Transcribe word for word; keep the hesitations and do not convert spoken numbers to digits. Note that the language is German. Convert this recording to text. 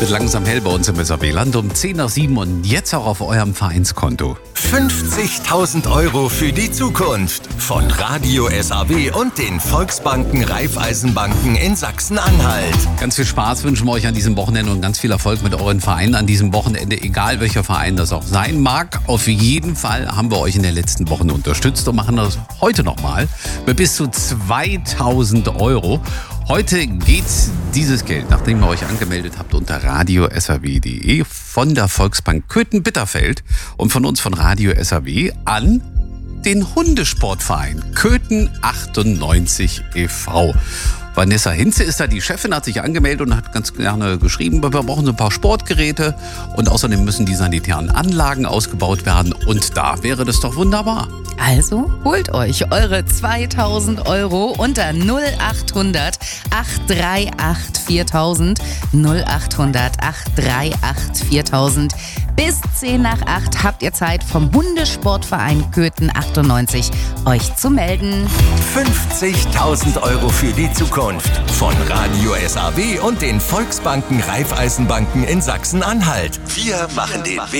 Wird langsam hell bei uns im S A B-Land um zehn nach sieben und jetzt auch auf eurem Vereinskonto. fünfzigtausend Euro für die Zukunft von Radio S A B und den Volksbanken Raiffeisenbanken in Sachsen-Anhalt. Ganz viel Spaß wünschen wir euch an diesem Wochenende und ganz viel Erfolg mit euren Vereinen an diesem Wochenende, egal welcher Verein das auch sein mag. Auf jeden Fall haben wir euch in den letzten Wochen unterstützt und machen das heute nochmal mit bis zu zweitausend Euro. Heute geht dieses Geld, nachdem ihr euch angemeldet habt, unter radio s a w punkt d e von der Volksbank Köthen-Bitterfeld und von uns von Radio S A W an den Hundesportverein Köthen achtundneunzig e V Vanessa Hinze ist da die Chefin, hat sich angemeldet und hat ganz gerne geschrieben, wir brauchen so ein paar Sportgeräte und außerdem müssen die sanitären Anlagen ausgebaut werden und da wäre das doch wunderbar. Also holt euch eure zweitausend Euro unter null achthundert acht drei acht viertausend, null achthundert acht drei acht viertausend. Bis zehn nach acht habt ihr Zeit, vom Hundesportverein Köthen achtundneunzig euch zu melden. fünfzigtausend Euro für die Zukunft von Radio S A W und den Volksbanken Raiffeisenbanken in Sachsen-Anhalt. Wir machen den Weg